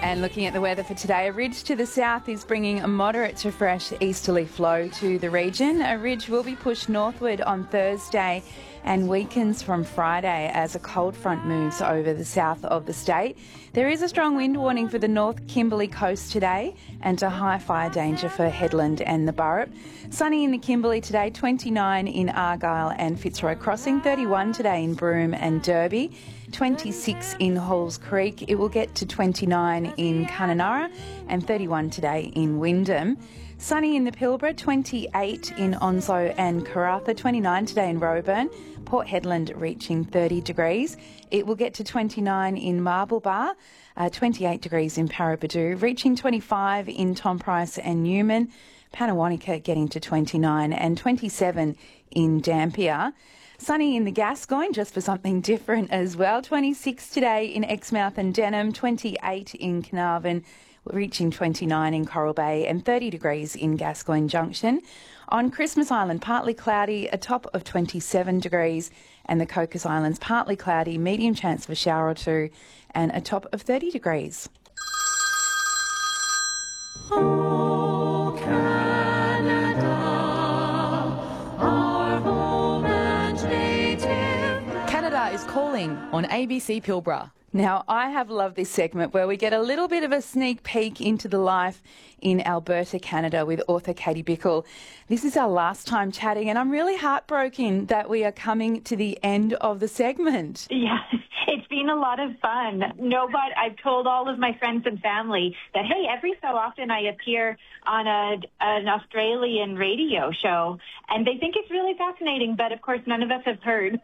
And looking at the weather for today, a ridge to the south is bringing a moderate to fresh easterly flow to the region. A ridge will be pushed northward on Thursday and weakens from Friday as a cold front moves over the south of the state. There is a strong wind warning for the North Kimberley coast today and a high fire danger for Headland and the Burrup. Sunny in the Kimberley today, 29 in Argyle and Fitzroy Crossing, 31 today in Broome and Derby, 26 in Halls Creek. It will get to 29 in Kununurra and 31 today in Wyndham. Sunny in the Pilbara, 28 in Onslow and Karratha, 29 today in Roebourne, Port Hedland reaching 30 degrees. It will get to 29 in Marble Bar, 28 degrees in Paraburdoo, reaching 25 in Tom Price and Newman, Panawanica getting to 29 and 27 in Dampier. Sunny in the Gascoyne, just for something different as well. 26 today in Exmouth and Denham, 28 in Carnarvon, reaching 29 in Coral Bay and 30 degrees in Gascoyne Junction. On Christmas Island, partly cloudy, a top of 27 degrees, and the Cocos Islands, partly cloudy, medium chance of a shower or two, and a top of 30 degrees. Oh, Canada, our home and native. Canada is calling on ABC Pilbara. Now, I have loved this segment where we get a little bit of a sneak peek into the life in Alberta, Canada with author Katie Bickle. This is our last time chatting and I'm really heartbroken that we are coming to the end of the segment. Yeah, it's been a lot of fun. No, but I've told all of my friends and family that, hey, every so often I appear on an Australian radio show and they think it's really fascinating, but of course none of us have heard.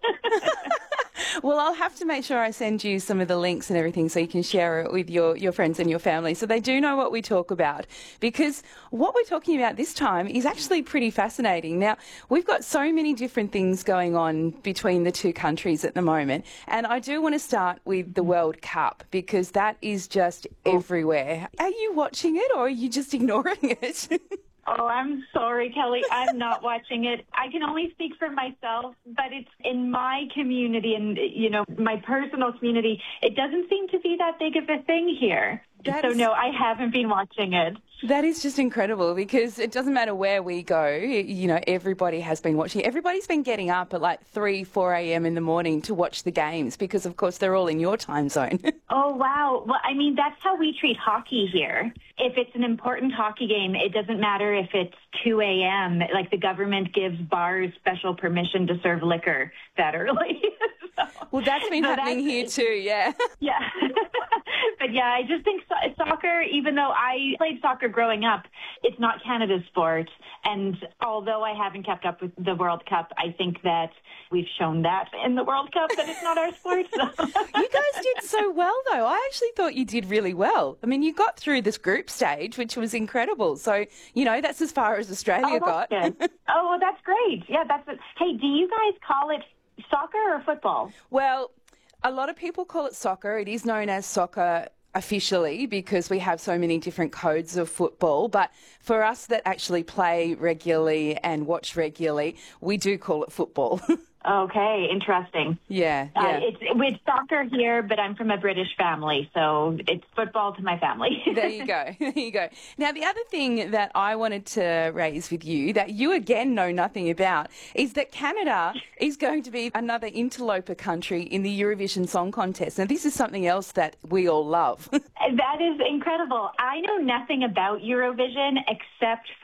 Well, I'll have to make sure I send you some of the links and everything so you can share it with your friends and your family so they do know what we talk about. Because what we're talking about this time is actually pretty fascinating. Now, we've got so many different things going on between the two countries at the moment. And I do want to start with the World Cup because that is just everywhere. Are you watching it or are you just ignoring it? Oh, I'm sorry, Kelly. I'm not watching it. I can only speak for myself, but it's in my community and, you know, my personal community. It doesn't seem to be that big of a thing here. So, no, I haven't been watching it. That is just incredible because it doesn't matter where we go, you know, everybody has been watching. Everybody's been getting up at like 3, 4 a.m. in the morning to watch the games because, of course, they're all in your time zone. Oh, wow. Well, I mean, that's how we treat hockey here. If it's an important hockey game, it doesn't matter if it's 2 a.m. Like the government gives bars special permission to serve liquor that early. Well, that's been happening here too, yeah. Yeah. But yeah, I just think soccer, even though I played soccer growing up, it's not Canada's sport. And although I haven't kept up with the World Cup, I think that we've shown that in the World Cup that it's not our sport. So. You guys did so well, though. I actually thought you did really well. I mean, you got through this group stage, which was incredible. So, you know, that's as far as Australia got. Good. Oh, well, that's great. Yeah, that's it. Hey, do you guys call it soccer or football? Well, a lot of people call it soccer. It is known as soccer officially because we have so many different codes of football. But for us that actually play regularly and watch regularly, we do call it football. Okay, interesting. Yeah. It's soccer here, but I'm from a British family, so it's football to my family. There you go. There you go. Now, the other thing that I wanted to raise with you that you again know nothing about is that Canada is going to be another interloper country in the Eurovision Song Contest. Now, this is something else that we all love. That is incredible. I know nothing about Eurovision except